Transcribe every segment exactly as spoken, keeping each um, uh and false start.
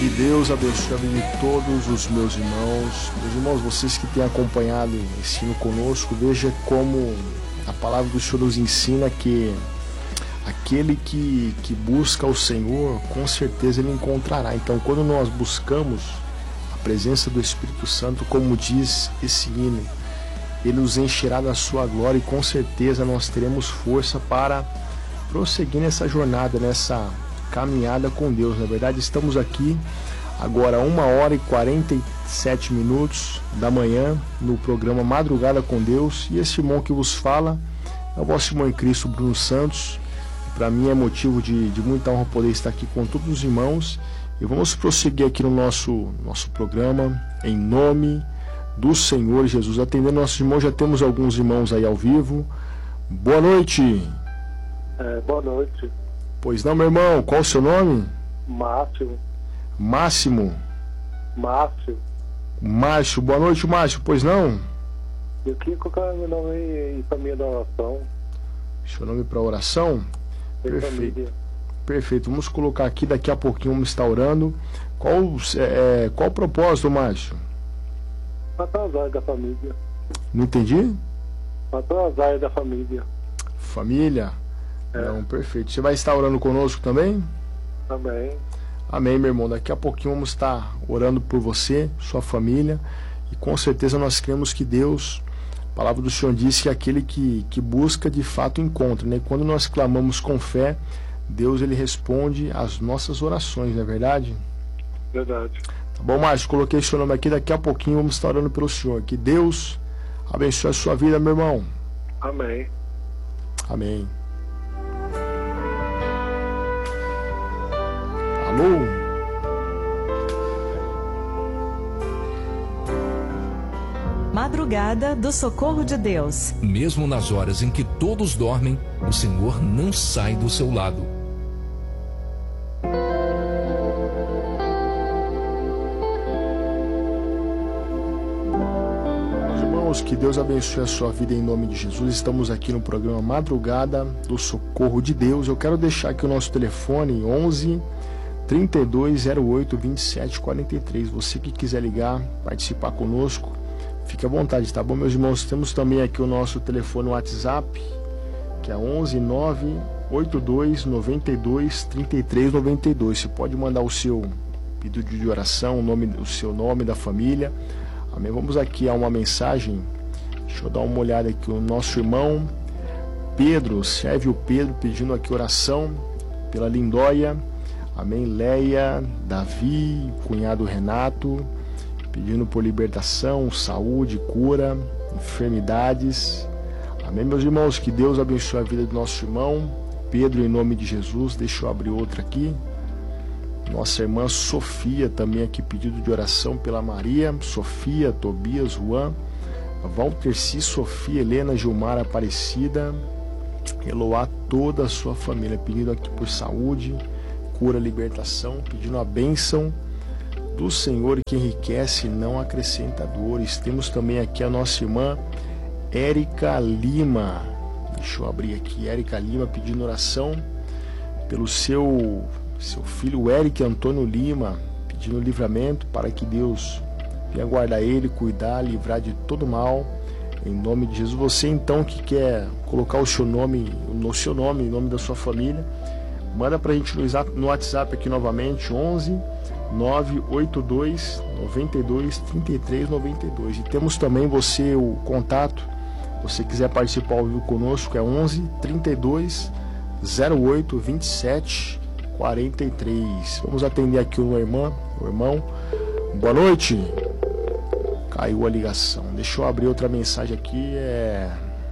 Que Deus abençoe a vida de todos os meus irmãos. Meus irmãos, vocês que têm acompanhado o ensino conosco, veja como a palavra do Senhor nos ensina que aquele que, que busca o Senhor, com certeza ele encontrará. Então, quando nós buscamos a presença do Espírito Santo, como diz esse hino, ele nos encherá da sua glória e com certeza nós teremos força para prosseguir nessa jornada, nessa caminhada com Deus. Na verdade, estamos aqui agora uma hora e quarenta e sete minutos da manhã no programa Madrugada com Deus, e esse irmão que vos fala é o vosso irmão em Cristo, Bruno Santos. Para mim é motivo de, de muita honra poder estar aqui com todos os irmãos, e vamos prosseguir aqui no nosso, nosso programa em nome do Senhor Jesus. Atendendo nossos irmãos, já temos alguns irmãos aí ao vivo. Boa noite. É, boa noite. Pois não, meu irmão, qual o seu nome? Márcio. Máximo. Márcio. Márcio, boa noite, Márcio, pois não? Eu queria colocar meu nome em família da oração. Seu nome para oração? Em Perfeito. família. Perfeito, vamos colocar aqui, daqui a pouquinho vamos estar orando. Qual, é, qual o propósito, Márcio? Matar as áreas da família. Não entendi? Matar as áreas da família. Família? É. Não, perfeito. Você vai estar orando conosco também? Amém. Amém, meu irmão. Daqui a pouquinho vamos estar orando por você, sua família, e com certeza nós cremos que Deus, a palavra do Senhor diz que aquele que, que busca de fato encontra, né? Quando nós clamamos com fé, Deus ele responde às nossas orações, não é verdade? Verdade. Tá bom, Márcio? Coloquei seu nome aqui, daqui a pouquinho vamos estar orando pelo Senhor. Que Deus abençoe a sua vida, meu irmão. Amém. Amém. Alô? Madrugada do Socorro de Deus. Mesmo nas horas em que todos dormem, o Senhor não sai do seu lado. Meus irmãos, que Deus abençoe a sua vida em nome de Jesus. Estamos aqui no programa Madrugada do Socorro de Deus. Eu quero deixar aqui o nosso telefone onze, trinta e dois, zero oito, vinte e sete, quarenta e três. Você que quiser ligar, participar conosco, fique à vontade, tá bom, meus irmãos? Temos também aqui o nosso telefone WhatsApp, que é onze, nove oito dois, noventa e dois, trinta e três, noventa e dois. Você pode mandar o seu pedido de oração, o, nome, o seu nome da família. Amém? Vamos aqui a uma mensagem. Deixa eu dar uma olhada aqui. O nosso irmão Pedro, Sérvio Pedro, pedindo aqui oração pela Lindóia. Amém? Leia, Davi, cunhado Renato, pedindo por libertação, saúde, cura, enfermidades. Amém, meus irmãos? Que Deus abençoe a vida do nosso irmão Pedro, em nome de Jesus. Deixa eu abrir outra aqui. Nossa irmã Sofia, também aqui, pedido de oração pela Maria, Sofia, Tobias, Juan, Valterci, Sofia, Helena, Gilmar, Aparecida, Eloá, toda a sua família, pedindo aqui por saúde, cura, libertação, pedindo a bênção do Senhor que enriquece e não acrescenta dores. Temos também aqui a nossa irmã Érica Lima. Deixa eu abrir aqui. Érica Lima pedindo oração pelo seu, seu filho Eric Antônio Lima, pedindo livramento para que Deus venha guardar ele, cuidar, livrar de todo mal. Em nome de Jesus. Você então que quer colocar o seu nome, no seu nome, em nome da sua família, manda pra gente no WhatsApp aqui novamente, onze, nove oito dois, noventa e dois, trinta e três, noventa e dois. E temos também você o contato, se você quiser participar ao vivo conosco, é onze, trinta e dois, zero oito, vinte e sete, quarenta e três. Vamos atender aqui o meu irmão, o irmão. Boa noite. Caiu a ligação. Deixa eu abrir outra mensagem aqui. É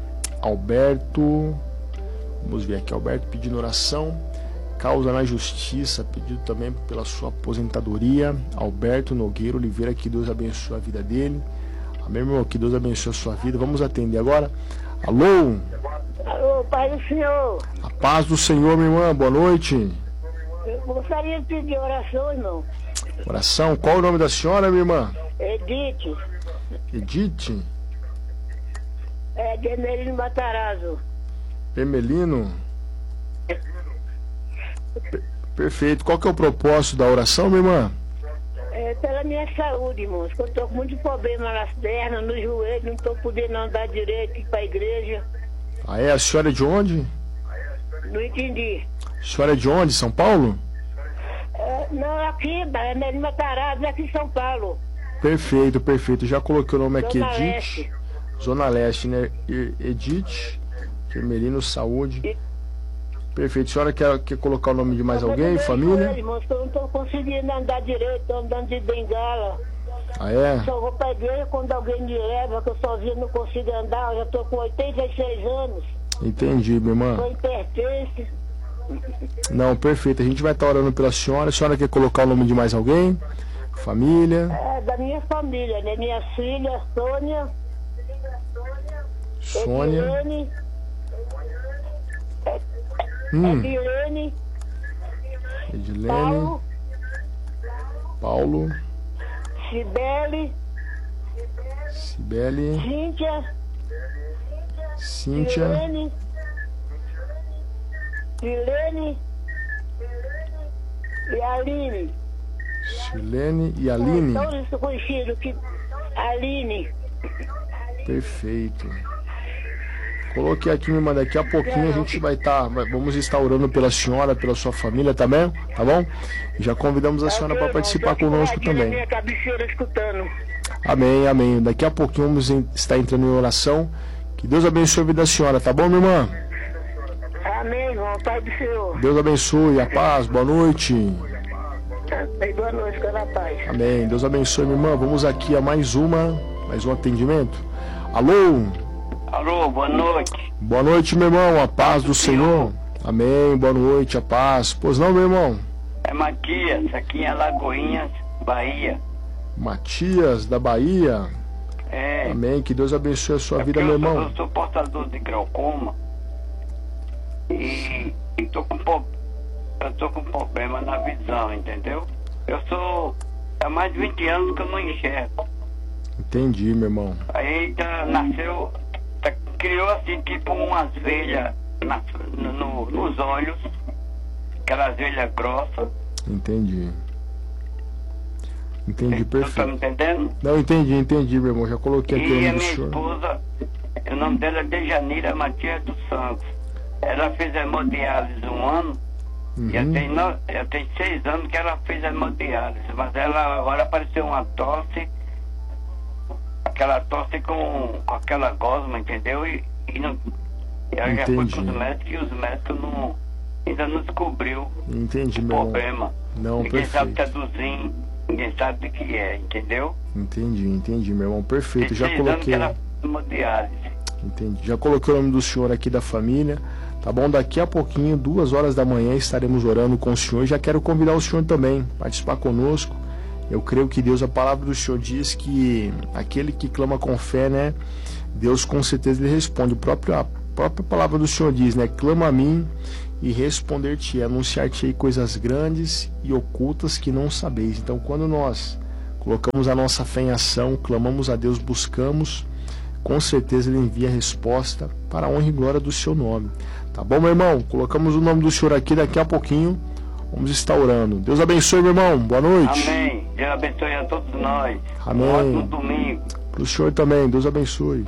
Alberto. Vamos ver aqui. Alberto pedindo oração. Causa na justiça. Pedido também pela sua aposentadoria. Alberto Nogueira Oliveira. Que Deus abençoe a vida dele. Amém, meu irmão? Que Deus abençoe a sua vida. Vamos atender agora. Alô? Alô, Pai do Senhor. A paz do Senhor, minha irmã. Boa noite. Eu gostaria de pedir oração, irmão. Oração. Qual o nome da senhora, minha irmã? Edith. Edith? É, de Emelino Matarazzo. Emelino? Per- perfeito. Qual que é o propósito da oração, minha irmã? É pela minha saúde, moço. Eu tô com muito problema nas pernas, no joelho, não tô podendo andar direito ir pra igreja. Ah, é? A senhora é de onde? Não entendi. A senhora é de onde? São Paulo? É, não, aqui, é Nelly Matarazzo, aqui em São Paulo. Perfeito, perfeito. Já coloquei o nome aqui, Zona Edith. Leste. Zona Leste, né? E- Edith, Enfermeirino Saúde. E- Perfeito. A senhora quer, quer colocar o nome de mais Eu tô alguém? com Família? joelho, moço, eu não tô conseguindo andar direito, tô andando de bengala. Ah, é? Só vou pra igreja quando alguém me leva, que eu sozinho não consigo andar. Eu já tô com oitenta e seis anos, Entendi, minha irmã. sou hipertenso. Não, perfeito. A gente vai estar orando pela senhora. A senhora quer colocar o nome de mais alguém? Família? É da minha família, né? Minha filha, Sônia, Sônia. Edilene, Hum, Edilene, Edilene. Paulo, Paulo. Cibele, Cibele. Cíntia, Cíntia. Silene, Silene e Aline. Silene e Aline. Todos conhecidos que Aline. Perfeito. Coloquei aqui, me manda. Daqui a pouquinho a gente vai estar. Vamos estar orando pela senhora, pela sua família também, tá bom? E já convidamos a senhora para participar conosco Na também. minha cabeceira escutando. Amém, amém. Daqui a pouquinho vamos em- estar entrando em oração. Que Deus abençoe a vida da senhora, tá bom, minha irmã? Amém, irmão. Pai do Senhor. Deus abençoe, a paz, boa noite. Amém. Boa noite, pela paz. Amém. Deus abençoe, minha irmã. Vamos aqui a mais uma, mais um atendimento. Alô? Alô, boa noite. Boa noite, meu irmão. A paz do Senhor. Amém. Boa noite, a paz. Pois não, meu irmão? É Matias, aqui em Alagoinhas, Bahia. Matias, da Bahia. É. Amém. Que Deus abençoe a sua É vida, porque meu eu sou, irmão. eu sou portador de glaucoma e, e tô com, po- eu tô com problema na visão, entendeu? Eu sou. Há mais de vinte anos que eu não enxergo. Entendi, meu irmão. Aí tá, nasceu. Tá, criou assim tipo umas velhas na- no, no- nos olhos, aquelas velhas grossas. Entendi. Entendi, Tu tá me perfeito. entendendo? Não, entendi, entendi, meu irmão. Já coloquei aqui o E a nome do minha senhor. esposa, o nome dela é Dejanira Matias dos Santos. Ela fez hemodiálise um ano, já, Uhum. tem no, já tem seis anos que ela fez hemodiálise, mas ela agora apareceu uma tosse, aquela tosse com, com aquela gosma, entendeu? E, e, não, e ela já foi Entendi. com os médicos e os médicos não, ainda não descobriu Entendi, o meu irmão. problema. Não, Ninguém sabe perfeito. traduzir, ninguém sabe o que é, entendeu? Entendi, entendi, meu irmão. Perfeito. Tem Já seis anos que coloquei. ela fez hemodiálise. Entendi. Já coloquei o nome do senhor aqui da família. Tá bom? Daqui a pouquinho, duas horas da manhã, estaremos orando com o senhor. Já quero convidar o senhor também a participar conosco. Eu creio que Deus, a palavra do senhor diz que aquele que clama com fé, né? Deus com certeza lhe responde. O próprio, a própria palavra do senhor diz, né? Clama a mim e responder-te, anunciar-te coisas grandes e ocultas que não sabeis. Então, quando nós colocamos a nossa fé em ação, clamamos a Deus, buscamos, com certeza Ele envia a resposta para a honra e glória do seu nome. Tá bom, meu irmão? Colocamos o nome do senhor aqui, daqui a pouquinho vamos estar orando. Deus abençoe, meu irmão. Boa noite. Amém. Deus abençoe a todos nós. Amém. Um ótimo domingo. Para o senhor também. Deus abençoe.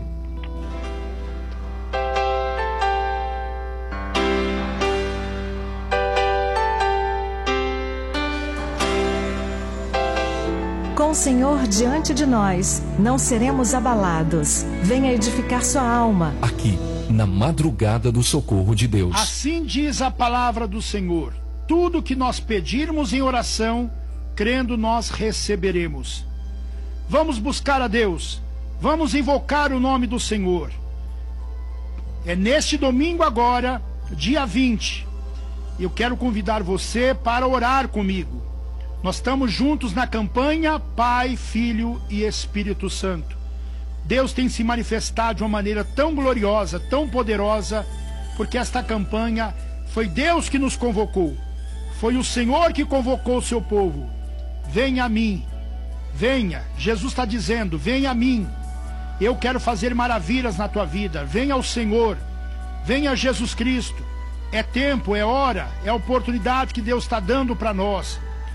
Com o Senhor diante de nós, não seremos abalados. Venha edificar sua alma. Aqui, na madrugada do socorro de Deus. Assim diz a palavra do Senhor: tudo que nós pedirmos em oração, crendo nós receberemos. Vamos buscar a Deus, vamos invocar o nome do Senhor. É neste domingo agora, dia vinte, eu quero convidar você para orar comigo. Nós estamos juntos na campanha Pai, Filho e Espírito Santo. Deus tem se manifestado de uma maneira tão gloriosa, tão poderosa, porque esta campanha foi Deus que nos convocou. Foi o Senhor que convocou o seu povo. Venha a mim, venha. Jesus está dizendo, venha a mim. Eu quero fazer maravilhas na tua vida. Venha ao Senhor, venha a Jesus Cristo. É tempo, é hora, é a oportunidade que Deus está dando para nós.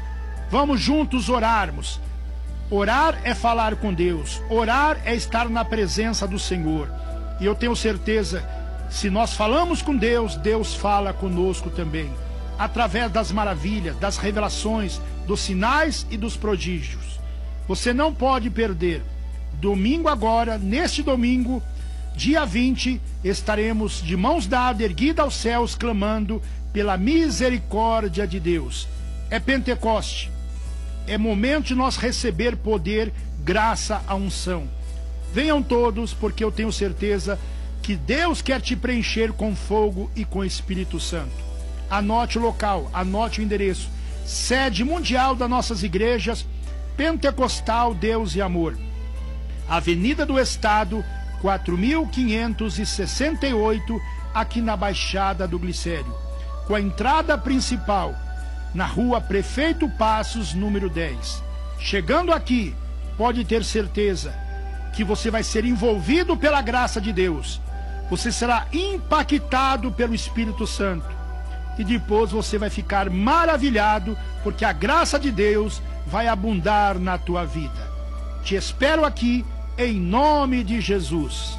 Vamos juntos orarmos. Orar é falar com Deus. Orar é estar na presença do Senhor. E eu tenho certeza, se nós falamos com Deus, Deus fala conosco também. Através das maravilhas, das revelações, dos sinais e dos prodígios. Você não pode perder. Domingo agora, neste domingo, dia vinte, estaremos de mãos dadas, erguidas aos céus, clamando pela misericórdia de Deus. É Pentecoste. É momento de nós receber poder, graça, a unção. Venham todos, porque eu tenho certeza que Deus quer te preencher com fogo e com Espírito Santo. Anote o local, anote o endereço. Sede mundial das nossas igrejas, Pentecostal Deus e Amor. Avenida do Estado, quatro mil quinhentos e sessenta e oito, aqui na Baixada do Glicério. Com a entrada principal, na rua Prefeito Passos, número dez. Chegando aqui, pode ter certeza que você vai ser envolvido pela graça de Deus. Você será impactado pelo Espírito Santo. E depois você vai ficar maravilhado, porque a graça de Deus vai abundar na tua vida. Te espero aqui, em nome de Jesus.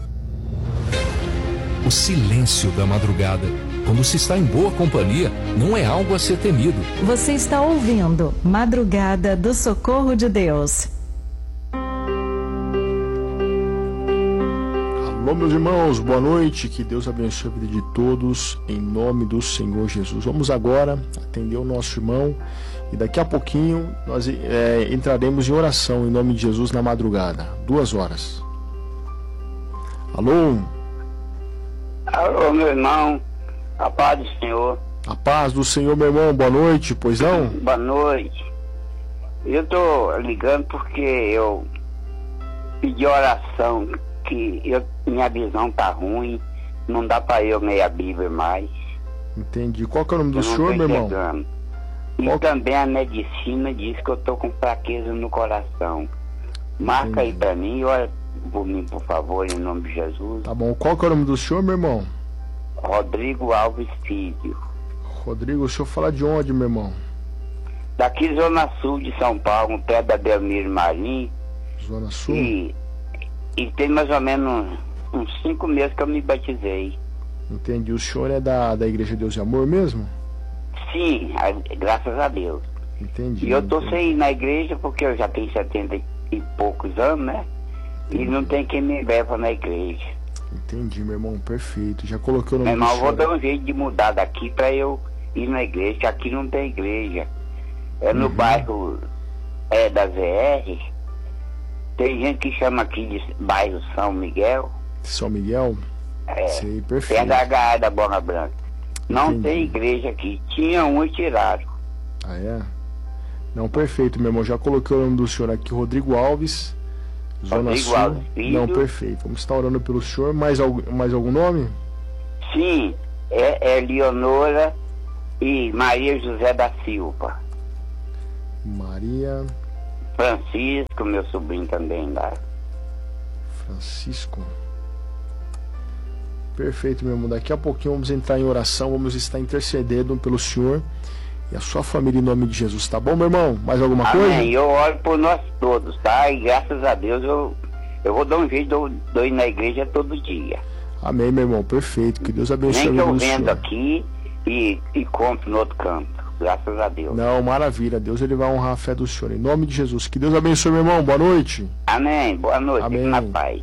O silêncio da madrugada, quando se está em boa companhia, não é algo a ser temido. Você está ouvindo Madrugada do Socorro de Deus. Alô, meus irmãos, boa noite, que Deus abençoe a vida de todos, em nome do Senhor Jesus. Vamos agora atender o nosso irmão e daqui a pouquinho nós é, entraremos em oração em nome de Jesus na madrugada, duas horas. Alô? Alô, meu irmão, a paz do Senhor. A paz do Senhor, meu irmão, boa noite, pois não? Boa noite. Eu tô ligando porque eu pedi oração, que eu, minha visão tá ruim, não dá pra eu ler a Bíblia mais. Entendi. Qual que é o nome do senhor, meu irmão? E Qual... também a medicina diz que eu tô com fraqueza no coração. Marca Entendi. Aí pra mim, olha por mim, por favor, em nome de Jesus. Tá bom. Qual que é o nome do senhor, meu irmão? Rodrigo Alves Filho. Rodrigo, o senhor fala de onde, meu irmão? Daqui, Zona Sul de São Paulo, perto da Belmiro Marim. Zona Sul? E... E tem mais ou menos uns cinco meses que eu me batizei. Entendi. O senhor é da, da Igreja Deus e Amor mesmo? Sim, a, graças a Deus. Entendi. E eu tô entendi. sem ir na igreja porque eu já tenho setenta e poucos anos, né? Entendi. E não tem quem me leva na igreja. Entendi, meu irmão. Perfeito. Já coloquei o nome meu irmão, do vou senhor. dar um jeito de mudar daqui pra eu ir na igreja. Aqui não tem igreja. É no uhum. bairro é, da V R. Tem gente que chama aqui de bairro São Miguel. São Miguel? É. Sei, perfeito. Tem a H da Bola Branca. Não Entendi. tem igreja aqui. Tinha um e tiraram. Ah, é? Não, perfeito, meu irmão. Já coloquei o nome do senhor aqui, Rodrigo Alves. Zona Rodrigo Sul. Alves Filho. Não, perfeito. Vamos estar orando pelo senhor. Mais algum, mais algum nome? Sim, é, é Leonora e Maria José da Silva. Maria... Francisco, meu sobrinho também lá. Francisco. Perfeito, meu irmão. Daqui a pouquinho vamos entrar em oração, vamos estar intercedendo pelo senhor e a sua família em nome de Jesus, tá bom, meu irmão? Mais alguma Amém. coisa? Amém, eu oro por nós todos, tá? E graças a Deus eu, eu vou dar um jeito de eu ir na igreja todo dia. Amém, meu irmão, perfeito. Que Deus abençoe Nem que eu o vendo senhor. aqui e, e compro no outro canto. Graças a Deus. Não, maravilha. Deus ele vai honrar a fé do senhor. Em nome de Jesus. Que Deus abençoe, meu irmão. Boa noite. Amém. Boa noite. Amém. Fique na paz.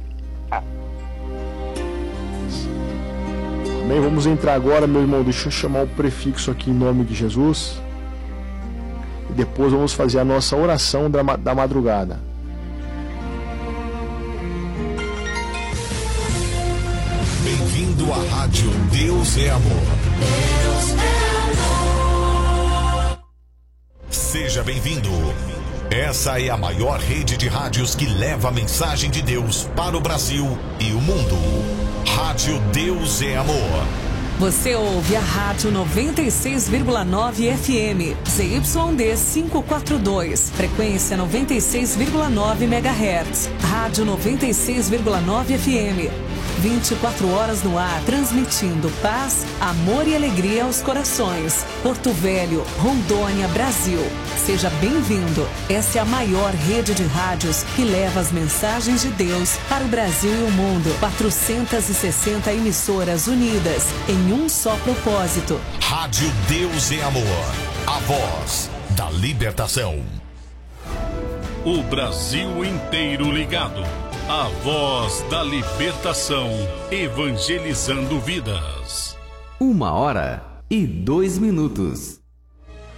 Amém. Vamos entrar agora, meu irmão. Deixa eu chamar o prefixo aqui em nome de Jesus. E depois vamos fazer a nossa oração da, da madrugada. Bem-vindo à Rádio Deus é Amor. Deus é amor. Seja bem-vindo. Essa é a maior rede de rádios que leva a mensagem de Deus para o Brasil e o mundo. Rádio Deus é Amor. Você ouve a Rádio noventa e seis vírgula nove F M, Z Y D quinhentos e quarenta e dois, frequência noventa e seis vírgula nove megahertz. Rádio noventa e seis vírgula nove F M, vinte e quatro horas no ar, transmitindo paz, amor e alegria aos corações. Porto Velho, Rondônia, Brasil. Seja bem-vindo. Essa é a maior rede de rádios que leva as mensagens de Deus para o Brasil e o mundo. quatrocentas e sessenta emissoras unidas em um só propósito. Rádio Deus e Amor. A voz da libertação. O Brasil inteiro ligado. A voz da libertação, evangelizando vidas. Uma hora e dois minutos.